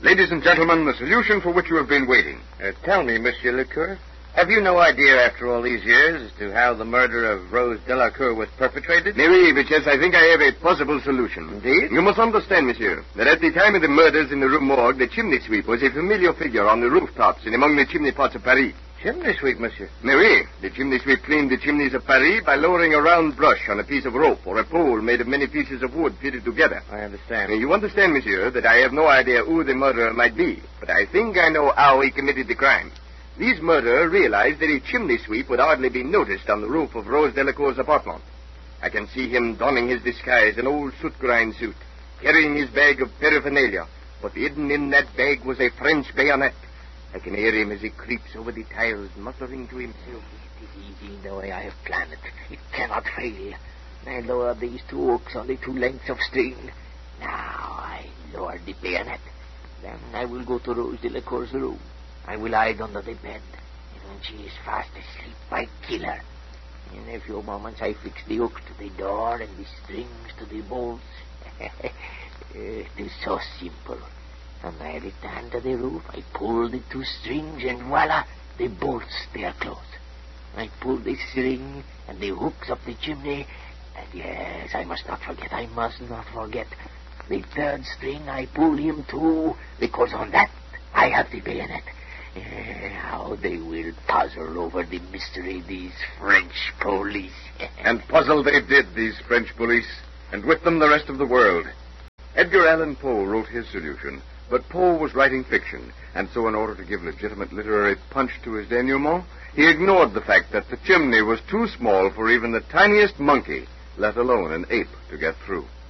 Ladies and gentlemen, the solution for which you have been waiting. Tell me, Monsieur Lecoeur, have you no idea after all these years as to how the murder of Rose Delacour was perpetrated? Oui, but yes, I think I have a possible solution. Indeed? You must understand, monsieur, that at the time of the murders in the Rue Morgue, the chimney sweep was a familiar figure on the rooftops and among the chimney pots of Paris. Chimney sweep, monsieur? Oui, the chimney sweep cleaned the chimneys of Paris by lowering a round brush on a piece of rope or a pole made of many pieces of wood fitted together. I understand. You understand, monsieur, that I have no idea who the murderer might be, but I think I know how he committed the crime. This murderer realized that a chimney sweep would hardly be noticed on the roof of Rose Delacour's apartment. I can see him donning his disguise, an old soot-grind suit, carrying his bag of paraphernalia, but hidden in that bag was a French bayonet. I can hear him as he creeps over the tiles, muttering to himself. It is easy the way I have planned it. It cannot fail. I lower these two hooks on the two lengths of string. Now I lower the bayonet. Then I will go to Rose Delacour's room. I will hide under the bed. And when she is fast asleep, I kill her. In a few moments, I fix the hooks to the door and the strings to the bolts. It is so simple. And I return to the roof. I pull the two strings, and voila, the bolts, they are closed. I pull the string and the hooks up the chimney. And yes, I must not forget. The third string, I pull him too, because on that I have the bayonet. How they will puzzle over the mystery, these French police. And puzzle they did, these French police, and with them the rest of the world. Edgar Allan Poe wrote his solution, but Poe was writing fiction, and so in order to give legitimate literary punch to his denouement, he ignored the fact that the chimney was too small for even the tiniest monkey, let alone an ape, to get through.